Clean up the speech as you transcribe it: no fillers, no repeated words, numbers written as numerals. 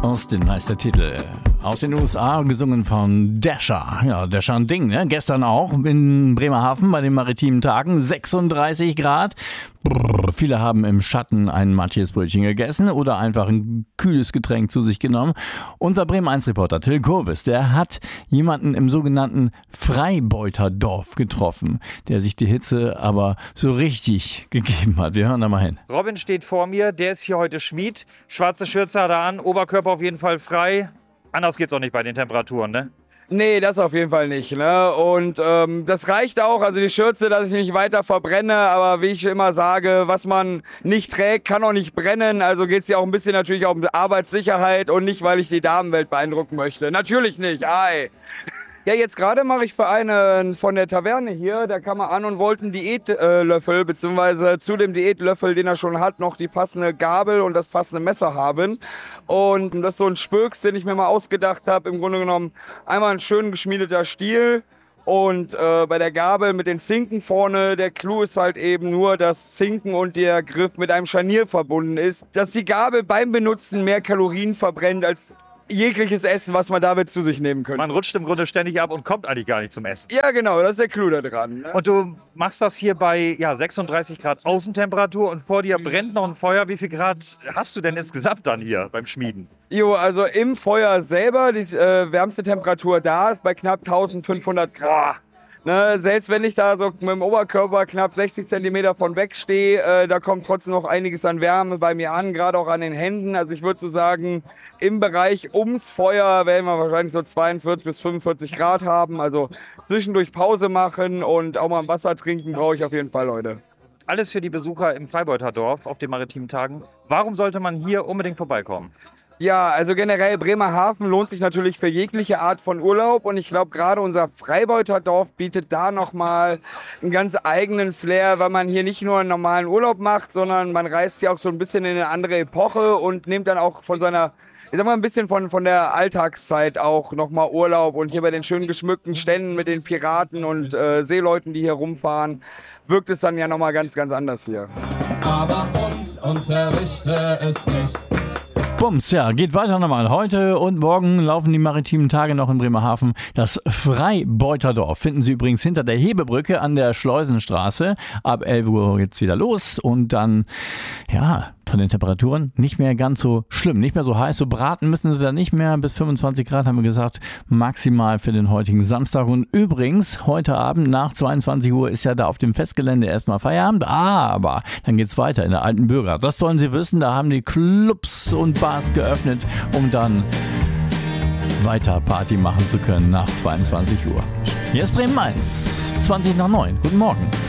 Austin heißt der Titel. Aus den USA, gesungen von Dasher. Ja, Dasher ein Ding, ne? Gestern auch in Bremerhaven bei den maritimen Tagen. 36 Grad. Brrr, viele haben im Schatten ein Matjesbrötchen gegessen oder einfach ein kühles Getränk zu sich genommen. Unser Bremen 1 Reporter Till Kurvis, der hat jemanden im sogenannten Freibeuterdorf getroffen, der sich die Hitze aber so richtig gegeben hat. Wir hören da mal hin. Robin steht vor mir, der ist hier heute Schmied. Schwarze Schürze hat er an, Oberkörper auf jeden Fall frei. Anders geht's auch nicht bei den Temperaturen, ne? Nee, das auf jeden Fall nicht, ne? Und das reicht auch, also die Schürze, dass ich nicht weiter verbrenne, aber wie ich immer sage, was man nicht trägt, kann auch nicht brennen, also geht's ja auch ein bisschen natürlich auch um Arbeitssicherheit und nicht, weil ich die Damenwelt beeindrucken möchte. Natürlich nicht, ei! Ja, jetzt gerade mache ich für einen von der Taverne hier, da kam er an und wollte einen Diätlöffel, beziehungsweise zu dem Diätlöffel, den er schon hat, noch die passende Gabel und das passende Messer haben. Und das ist so ein Spöks, den ich mir mal ausgedacht habe, im Grunde genommen einmal ein schön geschmiedeter Stiel. Und bei der Gabel mit den Zinken vorne, der Clou ist halt eben nur, dass Zinken und der Griff mit einem Scharnier verbunden ist. Dass die Gabel beim Benutzen mehr Kalorien verbrennt als jegliches Essen, was man damit zu sich nehmen könnte. Man rutscht im Grunde ständig ab und kommt eigentlich gar nicht zum Essen. Ja, genau, das ist der Clou da dran. Ne? Und du machst das hier bei 36 Grad Außentemperatur und vor dir brennt noch ein Feuer. Wie viel Grad hast du denn insgesamt dann hier beim Schmieden? Jo, also im Feuer selber, die wärmste Temperatur da ist bei knapp 1500 Grad. Ne, selbst wenn ich da so mit dem Oberkörper knapp 60 cm von weg stehe, da kommt trotzdem noch einiges an Wärme bei mir an, gerade auch an den Händen. Also ich würde so sagen, im Bereich ums Feuer werden wir wahrscheinlich so 42 bis 45 Grad haben. Also zwischendurch Pause machen und auch mal ein Wasser trinken brauche ich auf jeden Fall, Leute. Alles für die Besucher im Freibeuterdorf auf den maritimen Tagen. Warum sollte man hier unbedingt vorbeikommen? Ja, also generell Bremerhaven lohnt sich natürlich für jegliche Art von Urlaub und ich glaube gerade unser Freibeuterdorf bietet da nochmal einen ganz eigenen Flair, weil man hier nicht nur einen normalen Urlaub macht, sondern man reist hier auch so ein bisschen in eine andere Epoche und nimmt dann auch von seiner, ich sag mal, ein bisschen von der Alltagszeit auch nochmal Urlaub und hier bei den schön geschmückten Ständen mit den Piraten und Seeleuten, die hier rumfahren, wirkt es dann ja nochmal ganz, ganz anders hier. Aber uns erwischte es nicht. Bums, ja, geht weiter nochmal. Heute und morgen laufen die maritimen Tage noch in Bremerhaven. Das Freibeuterdorf finden Sie übrigens hinter der Hebebrücke an der Schleusenstraße. Ab 11 Uhr geht's wieder los und dann, ja, von den Temperaturen nicht mehr ganz so schlimm, nicht mehr so heiß. So braten müssen Sie da nicht mehr. Bis 25 Grad haben wir gesagt, maximal für den heutigen Samstag. Und übrigens, heute Abend nach 22 Uhr ist ja da auf dem Festgelände erstmal Feierabend. Aber dann geht's weiter in der Alten Bürger. Das sollen Sie wissen, da haben die Clubs und Bars geöffnet, um dann weiter Party machen zu können nach 22 Uhr. Hier ist Bremen 1, 20 nach 9. Guten Morgen.